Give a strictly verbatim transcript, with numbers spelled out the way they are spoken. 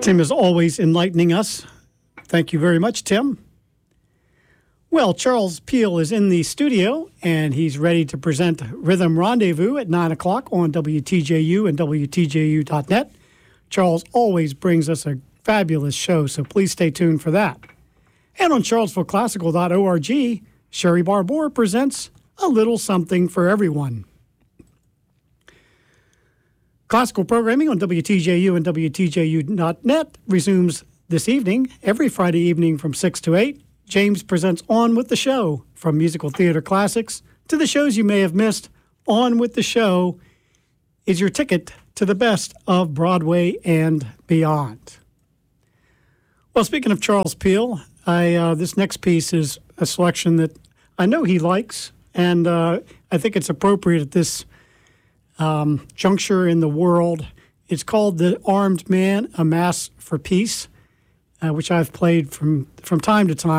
Tim is always enlightening us. Thank you very much, Tim. Well, Charles Peel is in the studio, and he's ready to present Rhythm Rendezvous at nine o'clock on W T J U and W T J U dot net. Charles always brings us a fabulous show, so please stay tuned for that. And on charlesville classical dot org, Sherry Barbour presents A Little Something for Everyone. Classical programming on W T J U and W T J U dot net resumes this evening, every Friday evening from six to eight. James presents On With the Show, from musical theater classics to the shows you may have missed. On With the Show is your ticket to the best of Broadway and beyond. Well, speaking of Charles Peel, I uh, this next piece is a selection that I know he likes, and uh, I think it's appropriate at this um, juncture in the world. It's called The Armed Man, A Mass for Peace, uh, which I've played from, from time to time.